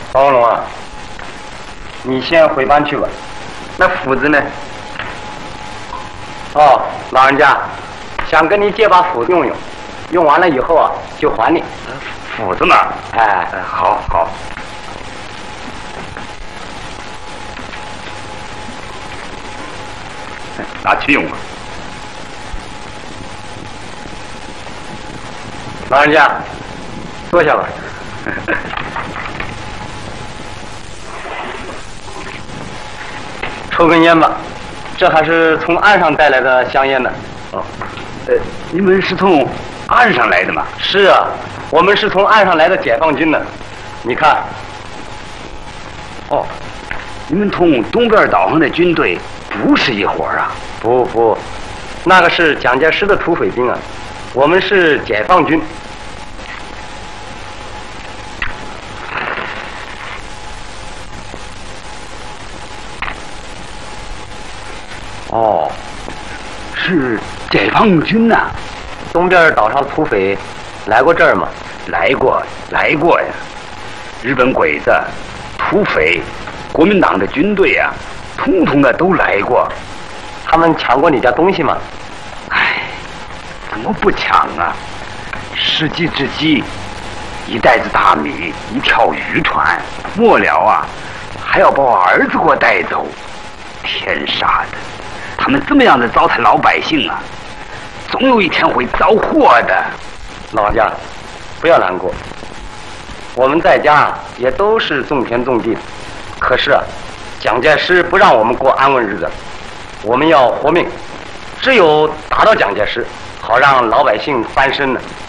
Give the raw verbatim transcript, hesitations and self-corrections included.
包文龙啊，你先回班去吧。那斧子呢？哦，老人家，想跟你借把斧子用用，用完了以后啊，就还你。 斧子嘛， 哎， 好好。拿去用吧。 老人家，坐下吧。抽根烟吧，这还是从岸上带来的香烟呢。 哦，呃，你们是从岸上来的吗？ 是啊，我们是从岸上来的解放军呢。你看， 哦，你们同东边岛上的军队不是一伙啊？ 不不，那个是蒋介石的土匪兵啊，我们是解放军。 哦，是解放军呐、啊。 东边岛上土匪来过这儿吗？ 来过，来过呀。日本鬼子、土匪、国民党的军队呀、啊，统统的都来过。 他们抢过你家东西吗？ 哎，怎么不抢啊？世纪之机，一袋子大米，一条渔船，末了啊，还要把我儿子给我带走。天杀的！他们这么样的糟蹋老百姓啊，总有一天会遭祸的。 老家，不要难过。我们在家也都是种田种地的，可是啊，蒋介石不让我们过安稳日子，我们要活命，只有打倒蒋介石，好让老百姓翻身呢。